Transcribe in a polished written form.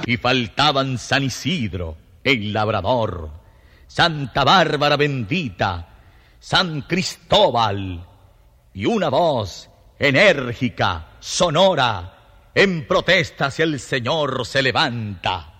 Y faltaban San Isidro, el labrador, Santa Bárbara bendita, San Cristóbal, y una voz enérgica, sonora, en protesta hacia el Señor se levanta.